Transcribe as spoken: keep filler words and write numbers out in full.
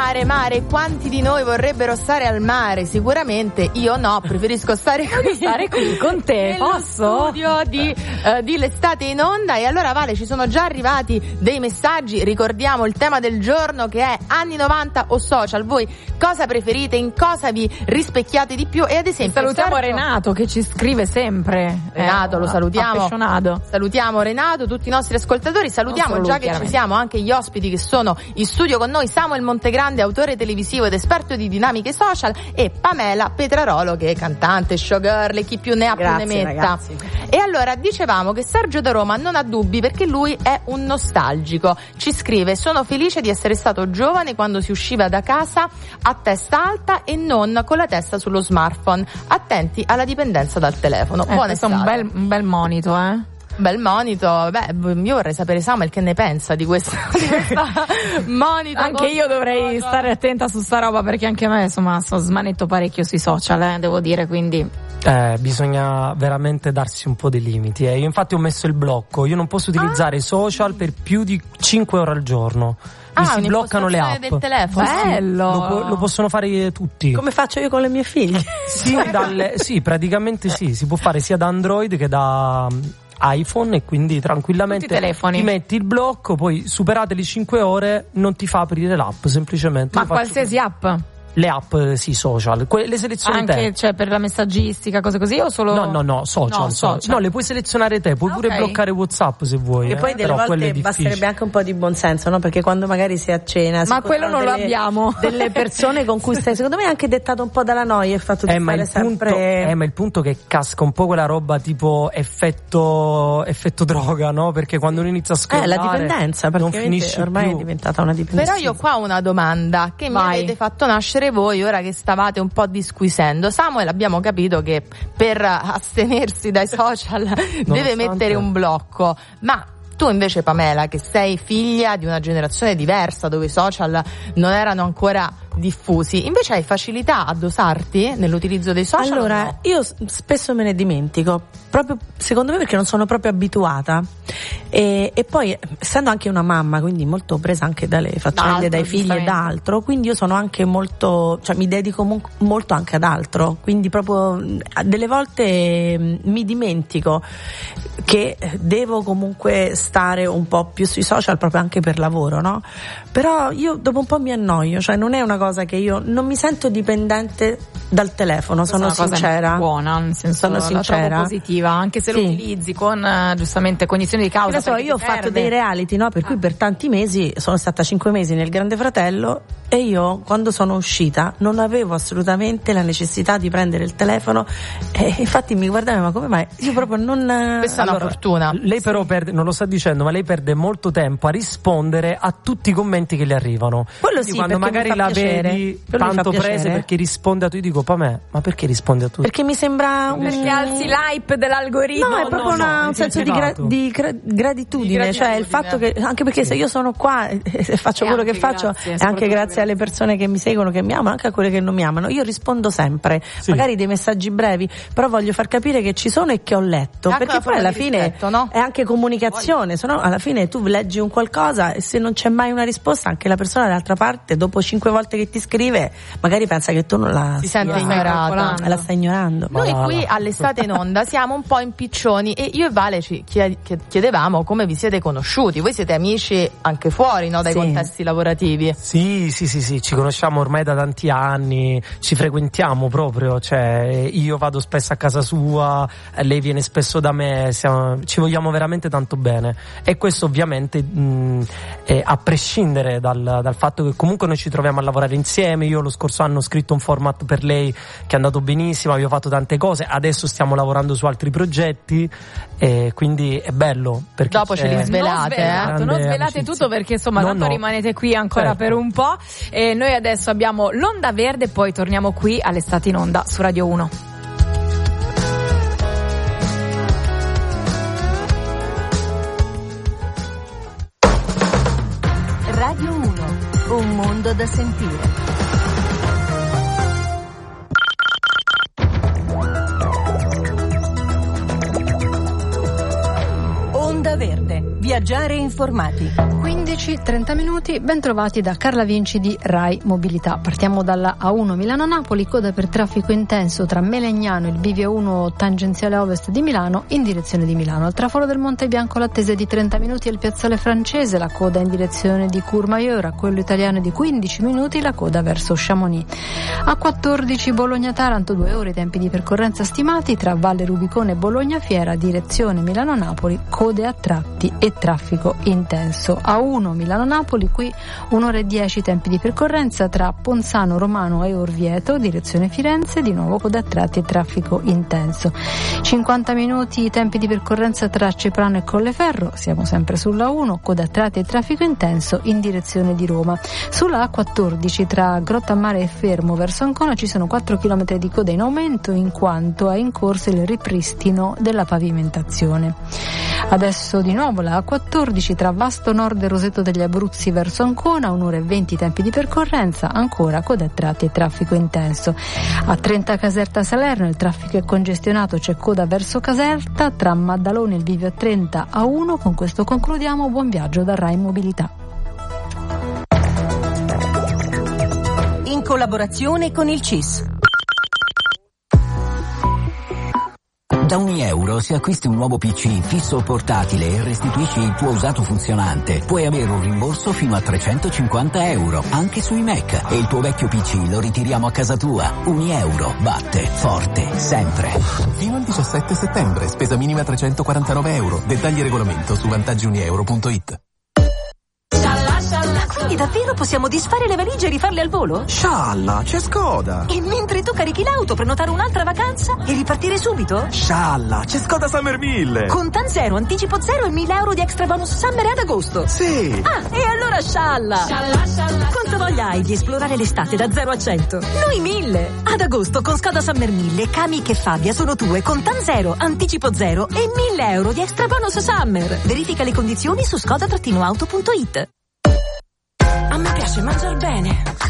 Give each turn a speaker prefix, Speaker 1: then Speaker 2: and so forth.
Speaker 1: mare, mare, quanti di noi vorrebbero stare al mare? Sicuramente io no, preferisco stare qui,
Speaker 2: stare qui con te, posso?
Speaker 1: Studio di, uh, di L'Estate in Onda. E allora Vale, ci sono già arrivati dei messaggi, ricordiamo il tema del giorno che è anni novanta o social. Voi cosa preferite, in cosa vi rispecchiate di più? E ad esempio
Speaker 2: salutiamo
Speaker 1: Sergio...
Speaker 2: Renato che ci scrive sempre.
Speaker 1: Renato,
Speaker 2: eh,
Speaker 1: lo salutiamo.
Speaker 2: Appassionato.
Speaker 1: Salutiamo Renato, tutti i nostri ascoltatori, salutiamo lui, già che ci siamo anche gli ospiti che sono in studio con noi, Samuel Montegrande, autore televisivo ed esperto di dinamiche social, e Pamela Petrarolo, che è cantante, showgirl e chi più ne ha
Speaker 3: Grazie,
Speaker 1: più ne metta.
Speaker 3: Ragazzi.
Speaker 1: E allora dicevamo che Sergio da Roma non ha dubbi perché lui è un nostalgico. Ci scrive: sono felice di essere stato giovane quando si usciva da casa a testa alta e non con la testa sullo smartphone, attenti alla dipendenza dal telefono.
Speaker 2: Eh,
Speaker 1: Buona
Speaker 2: questo è un bel, un bel monito, eh?
Speaker 1: Bel monito. Beh, io vorrei sapere Samuel che ne pensa di questa, di questa monito.
Speaker 2: Anche io dovrei stare attenta su sta roba, perché anche a me insomma so, smanetto parecchio sui social, eh, devo dire, quindi
Speaker 4: eh, bisogna veramente darsi un po' dei limiti, eh. Io infatti ho messo il blocco, io non posso utilizzare i social per più di cinque ore al giorno. Mi
Speaker 1: Ah,
Speaker 4: si bloccano le app
Speaker 1: del telefono.
Speaker 2: Bello.
Speaker 4: Lo, lo possono fare tutti.
Speaker 3: Come faccio io con le mie figlie?
Speaker 4: Sì, dalle, sì, praticamente sì, si può fare sia da Android che da iPhone, e quindi tranquillamente ti metti il blocco, poi superate le cinque ore non ti fa aprire l'app, semplicemente.
Speaker 2: Ma qualsiasi app?
Speaker 4: Le app, sì, social, que- le selezioni
Speaker 2: anche
Speaker 4: te.
Speaker 2: Cioè per la messaggistica, cose così, o solo
Speaker 4: no no no social,
Speaker 2: no,
Speaker 4: social.
Speaker 2: social.
Speaker 4: No, le puoi selezionare te, puoi
Speaker 2: ah,
Speaker 4: pure
Speaker 2: okay.
Speaker 4: bloccare WhatsApp se vuoi,
Speaker 3: e
Speaker 4: eh?
Speaker 3: poi delle
Speaker 4: Però
Speaker 3: volte basterebbe anche un po' di buonsenso, no? Perché quando magari si è a cena,
Speaker 2: ma quello non
Speaker 3: delle,
Speaker 2: lo abbiamo,
Speaker 3: delle persone con cui stai, secondo me è anche dettato un po' dalla noia, il fatto di
Speaker 4: eh, ma
Speaker 3: fare
Speaker 4: il
Speaker 3: sempre
Speaker 4: punto, eh, ma il punto è che casca un po' quella roba tipo effetto effetto droga, no? Perché quando uno inizia a scrollare,
Speaker 3: eh, la dipendenza,
Speaker 4: non finisce
Speaker 3: ormai
Speaker 4: più.
Speaker 3: È diventata una dipendenza.
Speaker 1: Però io qua ho una domanda che
Speaker 2: Vai.
Speaker 1: mi avete fatto nascere voi ora che stavate un po' disquisendo. Samuel, abbiamo capito che per astenersi dai social deve mettere un blocco, ma tu invece, Pamela, che sei figlia di una generazione diversa dove i social non erano ancora diffusi, invece hai facilità a dosarti nell'utilizzo dei social?
Speaker 3: Allora,
Speaker 1: no?
Speaker 3: io spesso me ne dimentico, proprio secondo me perché non sono proprio abituata, e, e poi essendo anche una mamma, quindi molto presa anche dalle faccende,
Speaker 2: D'altro,
Speaker 3: dai figli e da altro, quindi io sono anche molto, cioè mi dedico mo- molto anche ad altro, quindi proprio delle volte mh, mi dimentico che devo comunque stare un po' più sui social proprio anche per lavoro, no? Però io dopo un po' mi annoio, cioè non è una cosa che io non mi sento dipendente dal telefono, sono
Speaker 2: una
Speaker 3: sincera.
Speaker 2: Cosa buona, nel senso,
Speaker 3: sono
Speaker 2: la
Speaker 3: sincera,
Speaker 2: trovo positiva, anche se
Speaker 3: sì.
Speaker 2: lo utilizzi con uh, giustamente cognizione di causa.
Speaker 3: Io, so, io ho
Speaker 2: perde.
Speaker 3: fatto dei reality, no? Per cui per tanti mesi sono stata cinque mesi nel Grande Fratello, e io quando sono uscita non avevo assolutamente la necessità di prendere il telefono, e infatti mi guardavo, ma come mai? Io proprio non.
Speaker 1: Questa
Speaker 3: allora,
Speaker 1: è una fortuna.
Speaker 4: Lei però perde, non lo sta dicendo, ma lei perde molto tempo a rispondere a tutti i commenti che le arrivano.
Speaker 3: Quello
Speaker 4: Quindi
Speaker 3: sì,
Speaker 4: quando
Speaker 3: perché
Speaker 4: magari
Speaker 3: mi fa
Speaker 4: la
Speaker 3: piacere.
Speaker 4: vedi
Speaker 3: Quello mi fa
Speaker 4: tanto prese
Speaker 3: piacere.
Speaker 4: perché risponde a tutti, io dico, Pamè, ma perché risponde a tutti?
Speaker 3: Perché mi sembra un...
Speaker 2: Perché alzi l'hype dell'algoritmo.
Speaker 3: No, è proprio
Speaker 4: no,
Speaker 3: una,
Speaker 4: no,
Speaker 3: un senso di, gra- di gra- gratitudine,
Speaker 2: Di gratitudine.
Speaker 3: cioè il fatto che, anche perché se io sono qua e, e faccio
Speaker 2: E
Speaker 3: quello che
Speaker 2: anche
Speaker 3: faccio,
Speaker 2: grazie,
Speaker 3: è anche grazie alle persone che mi seguono, che mi amano, anche a quelle che non mi amano. Io rispondo sempre,
Speaker 4: sì.
Speaker 3: magari dei messaggi brevi, però voglio far capire che ci sono e che ho letto,
Speaker 1: Anche
Speaker 3: perché
Speaker 1: una
Speaker 3: poi alla
Speaker 1: forma di
Speaker 3: fine
Speaker 1: rispetto, no?
Speaker 3: è anche comunicazione, se no alla fine tu leggi un qualcosa e se non c'è mai una risposta, anche la persona dall'altra parte dopo cinque volte che ti scrive magari pensa che tu non la
Speaker 1: Si sente
Speaker 3: stia-
Speaker 1: ignorata.
Speaker 3: la stai ignorando.
Speaker 1: Noi qui all'Estate in Onda siamo un po' impiccioni, e io e Vale ci chiedevamo come vi siete conosciuti. Voi siete amici anche fuori, no, dai
Speaker 3: Sì.
Speaker 1: contesti lavorativi?
Speaker 4: Sì, sì, sì, sì, ci conosciamo ormai da tanti anni, ci frequentiamo proprio, cioè io vado spesso a casa sua, lei viene spesso da me, siamo, ci vogliamo veramente tanto bene, e questo ovviamente mh, è a prescindere dal, dal fatto che comunque noi ci troviamo a lavorare insieme. Io lo scorso anno ho scritto un format per lei che è andato benissimo, abbiamo fatto tante cose, adesso stiamo lavorando su altri progetti, e quindi è bello perché
Speaker 1: Dopo ce li
Speaker 4: c'è-
Speaker 1: svelate,
Speaker 2: non
Speaker 1: eh?
Speaker 2: svelate, non svelate
Speaker 4: amicizia.
Speaker 2: tutto, perché insomma
Speaker 4: No,
Speaker 2: tanto
Speaker 4: no.
Speaker 2: rimanete qui ancora
Speaker 4: Certo.
Speaker 2: per un po', e noi adesso abbiamo l'Onda Verde, poi torniamo qui all'Estate in Onda su Radio uno.
Speaker 5: Radio uno, un mondo da sentire. Onda Verde, Viaggiare informati.
Speaker 2: quindici e trenta minuti, ben trovati da Carla Vinci di Rai Mobilità. Partiamo dalla A uno Milano-Napoli, coda per traffico intenso tra Melegnano e il bivio uno tangenziale ovest di Milano in direzione di Milano. Al traforo del Monte Bianco l'attesa è di trenta minuti al piazzale francese, la coda in direzione di Courmayeur, a quello italiano è di quindici minuti, la coda verso Chamonix. A quattordici Bologna-Taranto, due ore i tempi di percorrenza stimati tra Valle Rubicone e Bologna Fiera, direzione Milano-Napoli, code a tratti e traffico intenso. A uno Milano-Napoli, qui un'ora e dieci tempi di percorrenza tra Ponzano Romano e Orvieto, direzione Firenze, di nuovo coda a tratti e traffico intenso. cinquanta minuti tempi di percorrenza tra Ceprano e Colleferro, siamo sempre sulla uno, coda a tratti e traffico intenso in direzione di Roma. Sulla A quattordici tra Grottammare e Fermo verso Ancona ci sono quattro chilometri di coda in aumento in quanto è in corso il ripristino della pavimentazione. Adesso di nuovo la A quattordici tra Vasto Nord e Roseto degli Abruzzi verso Ancona, un'ora e venti tempi di percorrenza, ancora coda a tratti e traffico intenso. A trenta Caserta Salerno il traffico è congestionato, c'è coda verso Caserta, tra Maddaloni e il bivio trenta a uno. Con questo concludiamo, buon viaggio da Rai Mobilità.
Speaker 5: In collaborazione con il C I S.
Speaker 6: Da ogni euro, se acquisti un nuovo P C fisso o portatile e restituisci il tuo usato funzionante, puoi avere un rimborso fino a trecentocinquanta euro, anche sui Mac. E il tuo vecchio P C lo ritiriamo a casa tua. Ogni euro batte forte, sempre.
Speaker 7: Fino al diciassette settembre, spesa minima trecentoquarantanove euro. Dettagli e regolamento su vantaggi unieuro punto it.
Speaker 8: Quindi davvero possiamo disfare le valigie e rifarle al volo?
Speaker 9: Scialla, c'è Skoda!
Speaker 8: E mentre tu carichi l'auto, prenotare un'altra vacanza e ripartire subito?
Speaker 9: Scialla, c'è Skoda Summer mille!
Speaker 8: Con Tan Zero, anticipo zero e mille euro di extra bonus Summer ad agosto!
Speaker 9: Sì!
Speaker 8: Ah, e allora scialla! Scialla, scialla! Quanta voglia hai di esplorare l'estate da zero a cento? Noi mille! Ad agosto con Skoda Summer mille, Kamiq e Fabia sono tue con Tan Zero, anticipo zero e mille euro di extra bonus Summer! Verifica le condizioni su skoda auto punto it.
Speaker 3: A me piace mangiar bene.